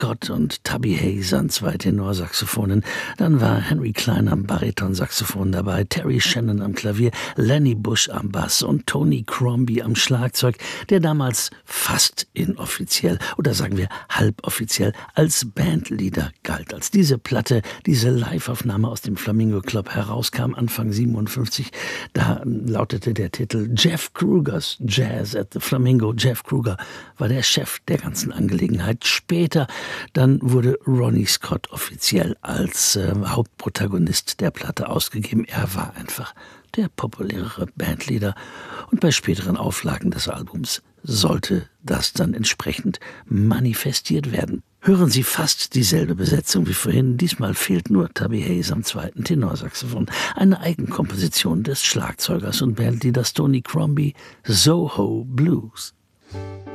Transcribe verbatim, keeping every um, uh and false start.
Scott und Tubby Hayes an zwei Tenorsaxophonen. Dann war Henry Klein am Baritonsaxophon dabei, Terry Shannon am Klavier, Lenny Bush am Bass und Tony Crombie am Schlagzeug, der damals fast inoffiziell oder sagen wir halboffiziell als Bandleader galt. Als diese Platte, diese Liveaufnahme aus dem Flamingo Club herauskam, Anfang siebenundfünfzig, da lautete der Titel Jeff Krugers Jazz at the Flamingo. Jeff Kruger war der Chef der ganzen Angelegenheit. Später dann wurde Ronnie Scott offiziell als äh, Hauptprotagonist der Platte ausgegeben. Er war einfach der populärere Bandleader und bei späteren Auflagen des Albums sollte das dann entsprechend manifestiert werden. Hören Sie fast dieselbe Besetzung wie vorhin. Diesmal fehlt nur Tubby Hayes am zweiten Tenorsaxophon. Eine Eigenkomposition des Schlagzeugers und Bandleaders Tony Crombie, Soho Blues.